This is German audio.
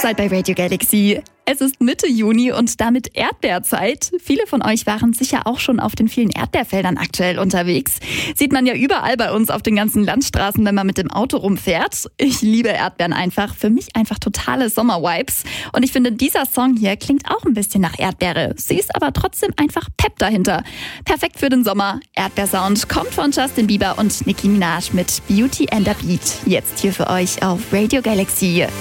seid bei Radio Galaxy. Es ist Mitte Juni und damit Erdbeerzeit. Viele von euch waren sicher auch schon auf den vielen Erdbeerfeldern aktuell unterwegs. Sieht man ja überall bei uns auf den ganzen Landstraßen, wenn man mit dem Auto rumfährt. Ich liebe Erdbeeren einfach. Für mich einfach totale Sommervibes. Und ich finde, dieser Song hier klingt auch ein bisschen nach Erdbeere. Sie ist aber trotzdem einfach Pep dahinter. Perfekt für den Sommer. Erdbeersound kommt von Justin Bieber und Nicki Minaj mit Beauty and the Beat. Jetzt hier für euch auf Radio Galaxy.